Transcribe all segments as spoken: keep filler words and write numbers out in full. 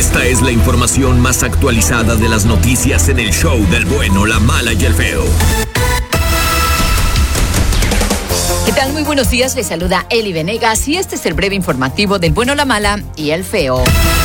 Esta es la información más actualizada de las noticias en el show del bueno, la mala y el feo. ¿Qué tal? Muy buenos días, les saluda Eli Venegas y este es el breve informativo del bueno, la mala y el feo.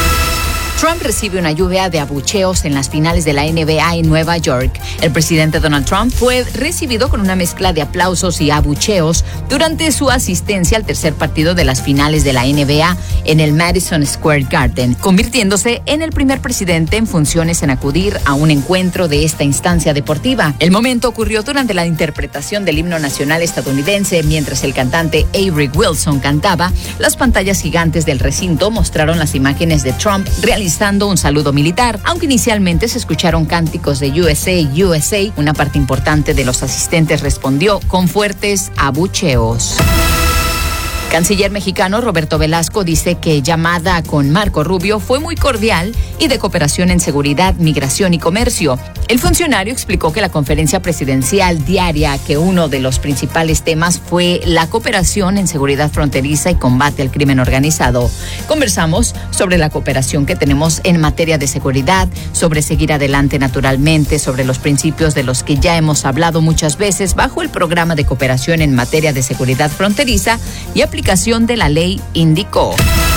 Trump recibe una lluvia de abucheos en las finales de la N B A en Nueva York. El presidente Donald Trump fue recibido con una mezcla de aplausos y abucheos durante su asistencia al tercer partido de las finales de la N B A en el Madison Square Garden, convirtiéndose en el primer presidente en funciones en acudir a un encuentro de esta instancia deportiva. El momento ocurrió durante la interpretación del himno nacional estadounidense, mientras el cantante Avery Wilson cantaba. Las pantallas gigantes del recinto mostraron las imágenes de Trump realizando realizando un saludo militar. Aunque inicialmente se escucharon cánticos de U S A, U S A, una parte importante de los asistentes respondió con fuertes abucheos. Canciller mexicano Roberto Velasco dice que llamada con Marco Rubio fue muy cordial y de cooperación en seguridad, migración y comercio. El funcionario explicó que la conferencia presidencial diaria, que uno de los principales temas fue la cooperación en seguridad fronteriza y combate al crimen organizado. Conversamos sobre la cooperación que tenemos en materia de seguridad, sobre seguir adelante naturalmente, sobre los principios de los que ya hemos hablado muchas veces bajo el programa de cooperación en materia de seguridad fronteriza y aplicación de la ley, indicó.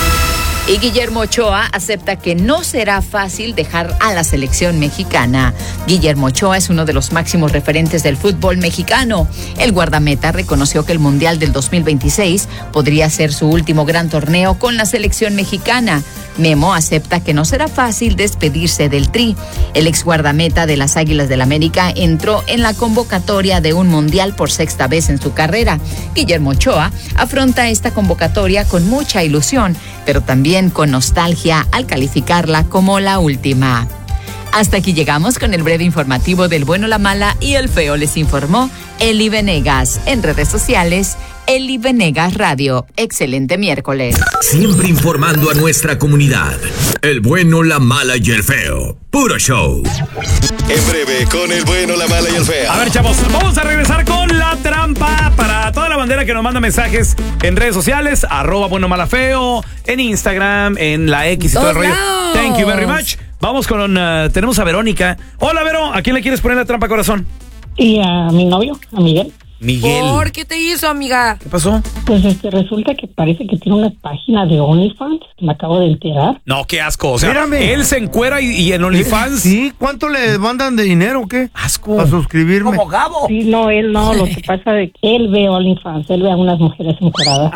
Y Guillermo Ochoa acepta que no será fácil dejar a la selección mexicana. Guillermo Ochoa es uno de los máximos referentes del fútbol mexicano. El guardameta reconoció que el Mundial del dos mil veintiséis podría ser su último gran torneo con la selección mexicana. Memo acepta que no será fácil despedirse del Tri. El ex guardameta de las Águilas del América entró en la convocatoria de un mundial por sexta vez en su carrera. Guillermo Ochoa afronta esta convocatoria con mucha ilusión, pero también con nostalgia al calificarla como la última. Hasta aquí llegamos con el breve informativo del bueno, la mala y el feo. Les informó Eli Venegas. En redes sociales, Eli Venegas Radio. Excelente miércoles. Siempre informando a nuestra comunidad. El bueno, la mala y el feo. Puro show. En breve, con el bueno, la mala y el feo. A ver, chavos, vamos a regresar con la trampa para toda la bandera que nos manda mensajes en redes sociales. Arroba bueno, mala, feo. En Instagram, en la X y todo el rollo. Thank you very much. Vamos con, uh, tenemos a Verónica. Hola, Vero, ¿a quién le quieres poner la trampa, corazón? Y a mi novio, a Miguel. Miguel. ¿Por qué te hizo, amiga? ¿Qué pasó? Pues este, resulta que parece que tiene una página de OnlyFans, me acabo de enterar. No, qué asco, o sea, Mírame. él se encuera y, y en OnlyFans. Sí, ¿cuánto le mandan de dinero o qué? Asco. Para suscribirme. Como Gabo. Sí, no, él no, lo que pasa es que él ve OnlyFans, él ve a unas mujeres encueradas.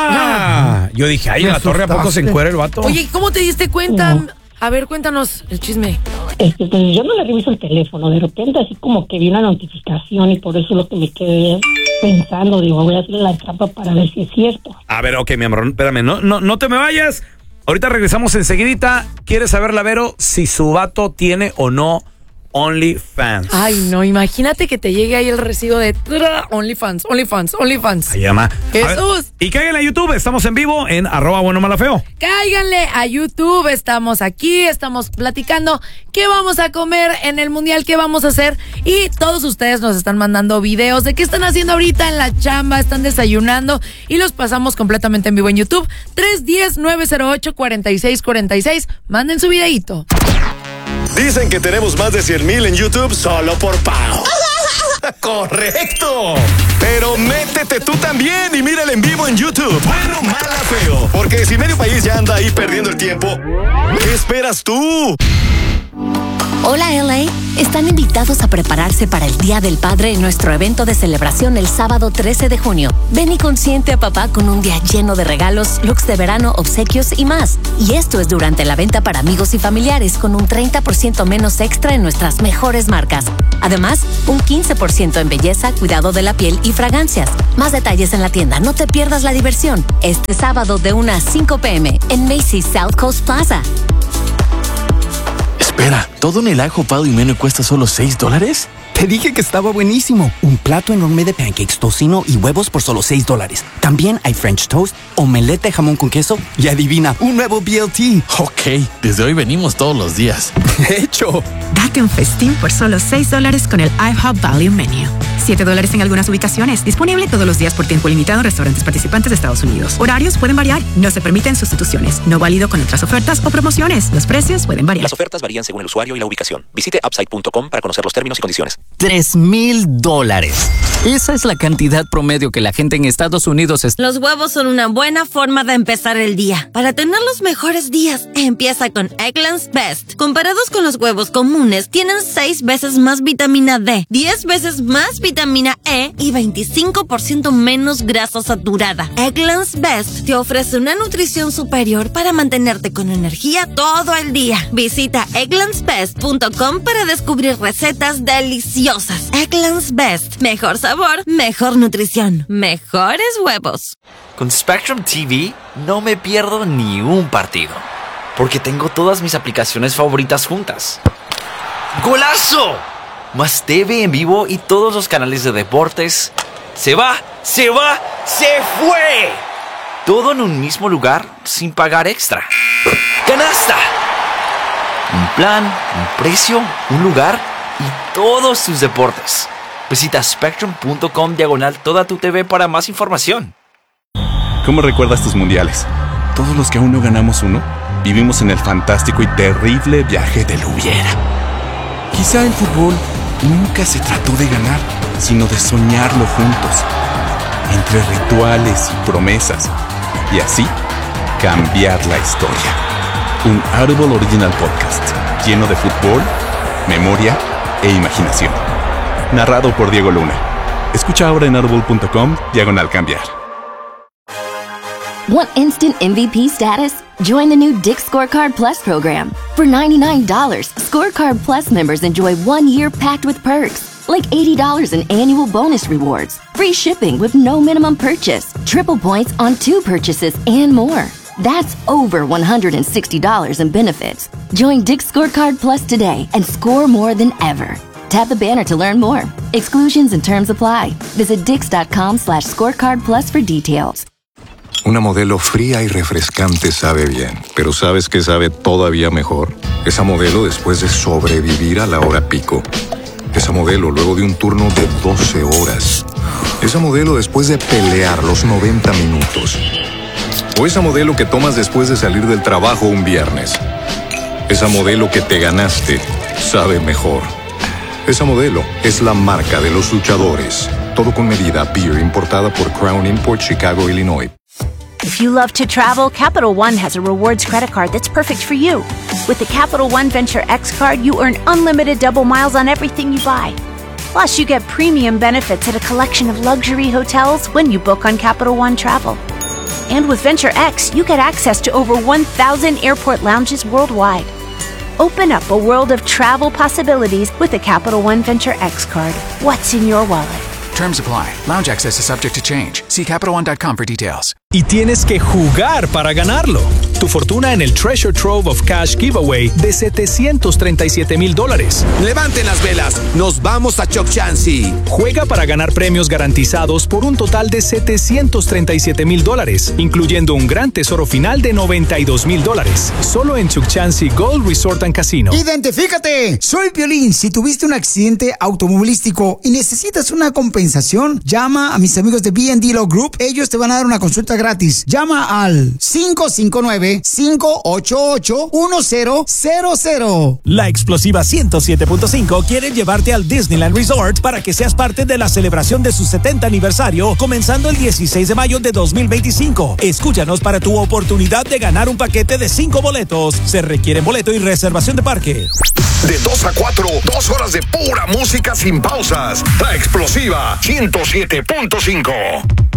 Ah, yo dije, ay, Me en la torre, ¿a poco se asustaste. encuera el vato? Oye, ¿cómo te diste cuenta? No. A ver, cuéntanos el chisme. Este, pues yo no le reviso el teléfono, de repente así como que vi una notificación y por eso es lo que me quedé pensando, digo, voy a hacerle la trampa para ver si es cierto. A ver, ok, mi amor, espérame, no, no, no te me vayas. Ahorita regresamos enseguidita. ¿Quieres saber, la Vero, si su vato tiene o no OnlyFans? Ay, no, imagínate que te llegue ahí el recibo de OnlyFans, OnlyFans, OnlyFans. Ahí llama. Jesús. Y cáiganle a YouTube, estamos en vivo en arroba bueno, mala, feo. Cáiganle a YouTube, estamos aquí, estamos platicando qué vamos a comer en el Mundial, qué vamos a hacer. Y todos ustedes nos están mandando videos de qué están haciendo ahorita en la chamba, están desayunando y los pasamos completamente en vivo en YouTube. tres uno cero, nueve cero ocho, cuatro seis cuatro seis. Manden su videíto. Dicen que tenemos más de cien mil en YouTube solo por Pau. ¡Correcto! Pero métete tú también y mírala en vivo en YouTube. Bueno, mala, feo. Porque si medio país ya anda ahí perdiendo el tiempo, ¿qué esperas tú? Hola L A, están invitados a prepararse para el Día del Padre en nuestro evento de celebración el sábado trece de junio. Ven y consiente a papá con un día lleno de regalos, looks de verano, obsequios y más. Y esto es durante la venta para amigos y familiares con un treinta por ciento menos extra en nuestras mejores marcas. Además, un quince por ciento en belleza, cuidado de la piel y fragancias. Más detalles en la tienda, no te pierdas la diversión. Este sábado de una a cinco p m en Macy's South Coast Plaza. Espera, ¿todo en el ajo, pado y menú cuesta solo seis dólares? Te dije que estaba buenísimo. Un plato enorme de pancakes, tocino y huevos por solo seis dólares. También hay French toast, omelette de jamón con queso y adivina, un nuevo B L T. Ok, desde hoy venimos todos los días. ¡Hecho! Date un festín por solo seis dólares con el IHOP Value Menu. siete dólares en algunas ubicaciones. Disponible todos los días por tiempo limitado en restaurantes participantes de Estados Unidos. Horarios pueden variar. No se permiten sustituciones. No válido con otras ofertas o promociones. Los precios pueden variar. Las ofertas varían según el usuario y la ubicación. Visite upside punto com para conocer los términos y condiciones. Tres mil dólares. Esa es la cantidad promedio que la gente en Estados Unidos es... Los huevos son una buena forma de empezar el día. Para tener los mejores días, empieza con Eggland's Best. Comparados con los huevos comunes, tienen seis veces más vitamina D, diez veces más vitamina E y veinticinco por ciento menos grasa saturada. Eggland's Best te ofrece una nutrición superior para mantenerte con energía todo el día. Visita egglands best punto com para descubrir recetas deliciosas. Eggland's Best. Mejor sabor, mejor nutrición, mejores huevos. Con Spectrum T V no me pierdo ni un partido, porque tengo todas mis aplicaciones favoritas juntas. ¡Golazo! Más T V en vivo y todos los canales de deportes. ¡Se va! ¡Se va! ¡Se fue! Todo en un mismo lugar sin pagar extra. ¡Canasta! Un plan, un precio, un lugar y todos tus deportes. Visita spectrum punto com diagonal toda tu T V para más información. ¿Cómo recuerdas tus mundiales? Todos los que aún no ganamos uno, vivimos en el fantástico y terrible viaje del hubiera. Quizá el fútbol nunca se trató de ganar, sino de soñarlo juntos, entre rituales y promesas, y así cambiar la historia. Un Audible Original Podcast lleno de fútbol, memoria e imaginación. Narrado por Diego Luna. Escucha ahora en audible punto com diagonal cambiar. Want instant M V P status? Join the new Dick's Scorecard Plus program. For ninety-nine dollars, Scorecard Plus members enjoy one year packed with perks, like eighty dollars in annual bonus rewards, free shipping with no minimum purchase, triple points on two purchases, and more. That's over one hundred sixty dollars in benefits. Join Dick's Scorecard Plus today and score more than ever. Tap the banner to learn more. Exclusions and terms apply. Visit dix.com slash scorecard plus for details. Una Modelo fría y refrescante sabe bien, pero ¿sabes qué sabe todavía mejor? Esa Modelo después de sobrevivir a la hora pico. Esa Modelo luego de un turno de doce horas. Esa Modelo después de pelear los noventa minutos. O esa Modelo que tomas después de salir del trabajo un viernes. Esa Modelo que te ganaste sabe mejor. Esa Modelo es la marca de los luchadores. Todo con medida. Beer importada por Crown Import, Chicago, Illinois. If you love to travel, Capital One has a rewards credit card that's perfect for you. With the Capital One Venture X card, you earn unlimited double miles on everything you buy. Plus, you get premium benefits at a collection of luxury hotels when you book on Capital One Travel. And with Venture X, you get access to over one thousand airport lounges worldwide. Open up a world of travel possibilities with the Capital One Venture X card. What's in your wallet? Terms apply. Lounge access is subject to change. See Capital One dot com for details. Y tienes que jugar para ganarlo. Tu fortuna en el Treasure Trove of Cash Giveaway de setecientos treinta y siete mil dólares. Levanten las velas, nos vamos a Chocchansy. Juega para ganar premios garantizados por un total de setecientos treinta y siete mil dólares, incluyendo un gran tesoro final de noventa y dos mil dólares. Solo en Chocchansy Gold Resort and Casino. ¡Identifícate! Soy Piolín. Si tuviste un accidente automovilístico y necesitas una compensación, llama a mis amigos de B and D Law Group. Ellos te van a dar una consulta gratis. Llama al cinco cinco nueve, cinco ocho ocho, uno cero cero cero. La explosiva ciento siete punto cinco quiere llevarte al Disneyland Resort para que seas parte de la celebración de su setenta aniversario, comenzando el dieciséis de mayo de dos mil veinticinco. Escúchanos para tu oportunidad de ganar un paquete de cinco boletos. Se requiere boleto y reservación de parque. De dos a cuatro, dos horas de pura música sin pausas. La explosiva ciento siete punto cinco.